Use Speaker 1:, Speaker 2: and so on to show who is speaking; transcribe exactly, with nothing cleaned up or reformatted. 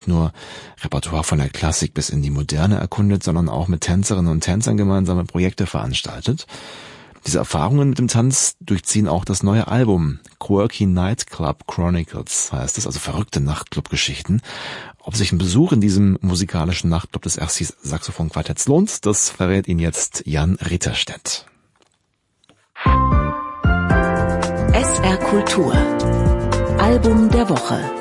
Speaker 1: nur Repertoire von der Klassik bis in die Moderne erkundet, sondern auch mit Tänzerinnen und Tänzern gemeinsame Projekte veranstaltet. Diese Erfahrungen mit dem Tanz durchziehen auch das neue Album. Quirky Nightclub Chronicles heißt es, also verrückte Nachtclub-Geschichten. Ob sich ein Besuch in diesem musikalischen Nachtclub des Erstis Saxophon-Quartetts lohnt, das verrät Ihnen jetzt Jan Ritterstedt.
Speaker 2: S R Kultur. Album der Woche.